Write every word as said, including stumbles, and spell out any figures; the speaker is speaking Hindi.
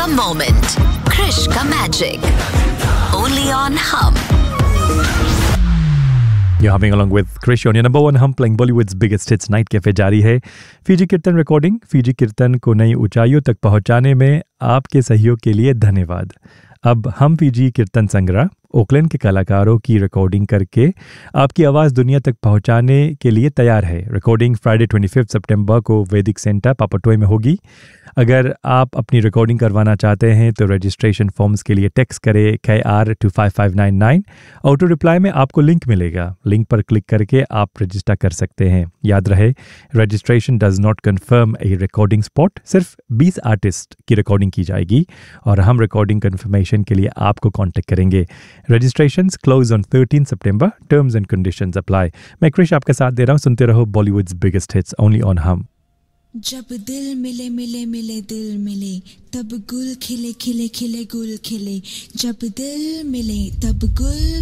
का मोमेंट, क्रिश का मैजिक, ओनली ऑन हम. You're humming along with Krish on your number one hum playing Bollywood's biggest hits. Night Cafe जारी है. फीजी कीर्तन रिकॉर्डिंग. फीजी कीर्तन को नई ऊंचाइयों तक पहुंचाने में आपके सहयोग के लिए धन्यवाद. अब हम फीजी कीर्तन संग्रह ओकलैंड के कलाकारों की रिकॉर्डिंग करके आपकी आवाज़ दुनिया तक पहुंचाने के लिए तैयार है. रिकॉर्डिंग फ्राइडे पच्चीस सितंबर को वैदिक सेंटर पापाटोय में होगी. अगर आप अपनी रिकॉर्डिंग करवाना चाहते हैं तो रजिस्ट्रेशन फॉर्म्स के लिए टेक्स्ट करें के are to five five nine nine. Auto reply में आपको लिंक मिलेगा. लिंक पर क्लिक करके आप रजिस्टर कर सकते हैं. याद रहे, registration does not confirm A recording spot. सिर्फ बीस आर्टिस्ट की रिकॉर्डिंग की जाएगी और हम रिकॉर्डिंग कन्फर्मेशन के लिए आपको कॉन्टेक्ट करेंगे. Registrations close on thirteen September. Terms and conditions apply. मैं क्रिश आपके साथ दे रहा हूँ. सुनते रहो Bollywoods biggest hits only on हम. जब दिल मिले मिले मिले दिल मिले तब गुल खिले खिले खिले गुल खिले. जब दिल मिले तब गुल